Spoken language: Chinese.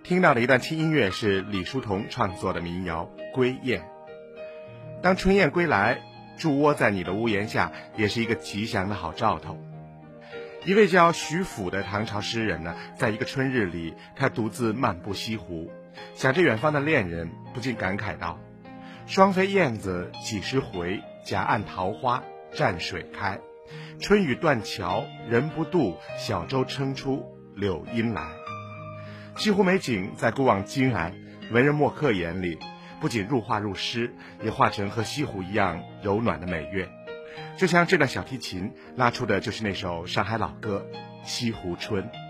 听到的一段轻音乐是李叔同创作的民谣《归雁》。当春雁归来，筑窝在你的屋檐下，也是一个吉祥的好兆头。一位叫徐甫的唐朝诗人呢，在一个春日里，他独自漫步西湖，想着远方的恋人，不禁感慨道：双飞燕子几时回？夹岸桃花蘸水开。春雨断桥人不渡，小舟撑出柳阴来。西湖美景在古往今来文人墨客眼里，不仅入画入诗，也化成和西湖一样柔暖的美乐。就像这段小提琴拉出的就是那首上海老歌《西湖春》。